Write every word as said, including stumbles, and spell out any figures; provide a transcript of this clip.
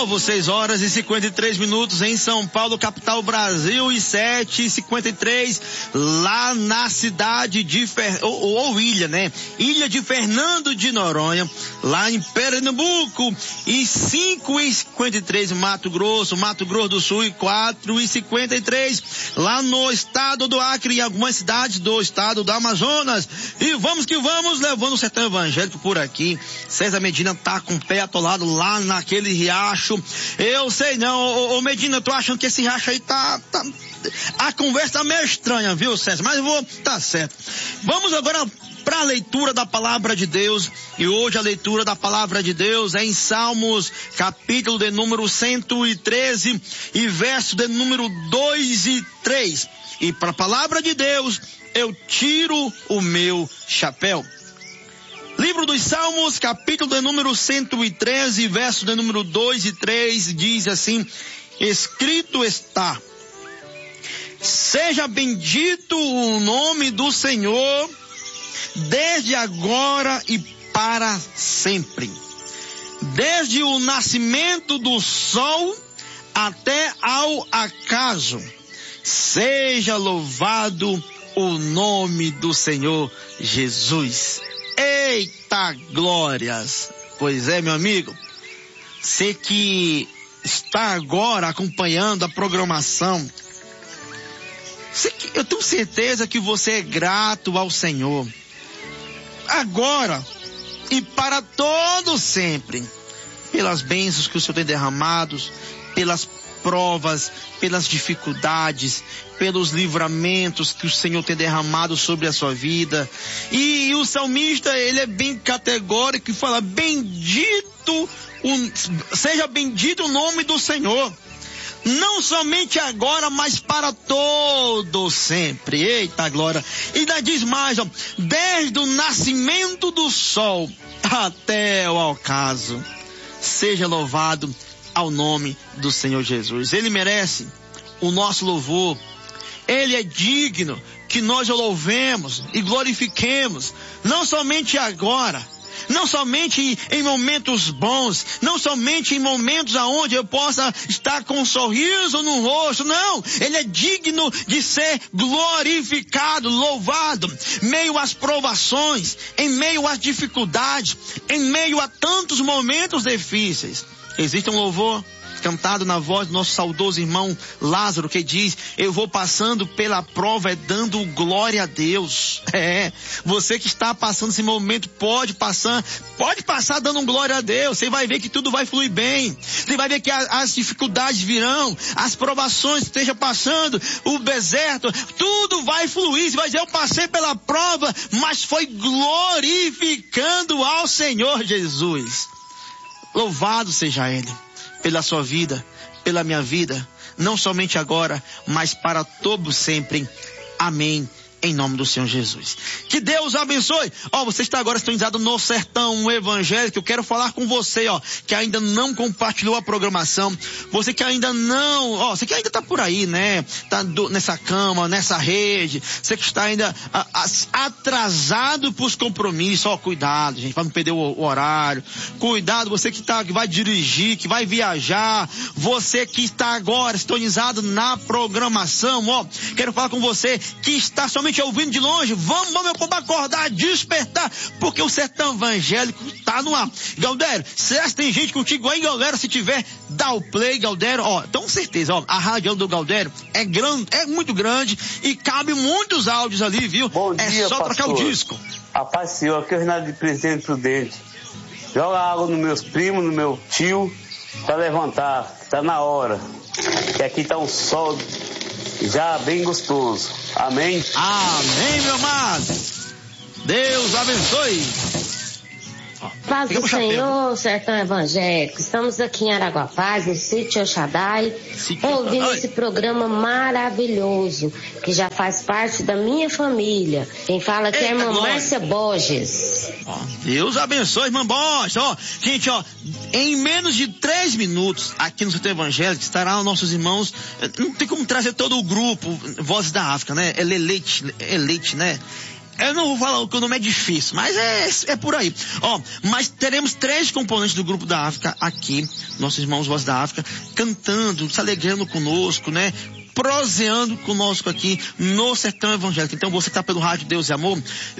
novo, seis horas e cinquenta e três minutos em São Paulo, capital Brasil, e sete e cinquenta e três lá na cidade de Fer... ou, ou ilha, né? Ilha de Fernando de Noronha, lá em Pernambuco, e cinco e cinquenta e três Mato Grosso, Mato Grosso do Sul, e quatro e cinquenta e três lá no estado do Acre e algumas cidades do estado do Amazonas. E vamos que vamos, levando o sertão evangélico por aqui. César Medina tá com o pé atolado lá naquele riacho. Eu sei não, ô, ô Medina, tô achando que esse riacho aí tá, tá... A conversa tá meio estranha, viu, César? Mas eu vou, tá certo. Vamos agora para a leitura da palavra de Deus, e hoje a leitura da palavra de Deus é em Salmos, capítulo de número cento e treze e verso de número dois e três. E para a palavra de Deus eu tiro o meu chapéu. Livro dos Salmos, capítulo de número cento e treze, verso de número dois e três, diz assim: escrito está: seja bendito o nome do Senhor, desde agora e para sempre. Desde o nascimento do sol até ao acaso, seja louvado o nome do Senhor Jesus. Eita glórias! Pois é, meu amigo, você que está agora acompanhando a programação, eu tenho certeza que você é grato ao Senhor, agora e para todo sempre, pelas bênçãos que o Senhor tem derramado, pelas provas, pelas dificuldades, pelos livramentos que o Senhor tem derramado sobre a sua vida. E, e o salmista, ele é bem categórico e fala: bendito, o, seja bendito o nome do Senhor, não somente agora, mas para todo sempre. Eita glória! E ainda diz mais, ó, desde o nascimento do sol até o ocaso, seja louvado ao nome do Senhor Jesus. Ele merece o nosso louvor. Ele é digno que nós o louvemos e glorifiquemos, não somente agora, não somente em momentos bons, não somente em momentos aonde eu possa estar com um sorriso no rosto, não, ele é digno de ser glorificado, louvado, meio às provações, em meio às dificuldades, em meio a tantos momentos difíceis. Existe um louvor cantado na voz do nosso saudoso irmão Lázaro, que diz: eu vou passando pela prova, é dando glória a Deus. É, você que está passando esse momento, pode passar, pode passar dando glória a Deus. Você vai ver que tudo vai fluir bem. Você vai ver que a, as dificuldades virão, as provações que esteja passando, o deserto, tudo vai fluir. Você vai dizer: eu passei pela prova, mas foi glorificando ao Senhor Jesus. Louvado seja Ele pela sua vida, pela minha vida, não somente agora, mas para todo sempre. Amém. Em nome do Senhor Jesus. Que Deus abençoe. Ó, você está agora sintonizado no Sertão Evangélico. Eu quero falar com você, ó, que ainda não compartilhou a programação. Você que ainda não, ó, você que ainda está por aí, né? Tá do, nessa cama, nessa rede. Você que está ainda a, a, atrasado para os compromissos. Ó, cuidado, gente, para não perder o, o horário. Cuidado, você que tá, que vai dirigir, que vai viajar. Você que está agora sintonizado na programação, ó. Quero falar com você que está somente ouvindo de longe. Vamos, vamos, meu povo, acordar, despertar, porque o sertão evangélico tá no ar. Galdério, será que tem gente contigo aí, galera? Se tiver, dá o play, Galdério. Ó, então certeza, ó, a rádio do Galdério é grande, é muito grande e cabe muitos áudios ali, viu? Bom é dia, só pastor. Trocar o disco. A paz, Senhor, aqui é o Renato de Presidente Prudente. Joga água nos meus primos, no meu tio, para levantar, tá na hora. Que aqui tá um sol já bem gostoso. Amém? Amém, meu amado. Deus abençoe. Paz do Senhor, Sertão Evangélico. Estamos aqui em Araguapaz, no sítio Oxadai, ouvindo esse programa maravilhoso, que já faz parte da minha família. Quem fala aqui é a irmã Márcia Borges. Ó, Deus abençoe, irmã Borges. Ó, gente, ó, em menos de três minutos, aqui no Sertão Evangélico, estarão nossos irmãos. Não tem como trazer todo o grupo, Vozes da África, né? É Eleite, Eleite, né? eu não vou falar que o nome é difícil, mas é, é por aí. Ó, mas teremos três componentes do Grupo da África aqui, nossos irmãos Voz da África, cantando, se alegrando conosco, né? Proseando conosco aqui no Sertão Evangélico. Então você que está pelo rádio Deus e Amor,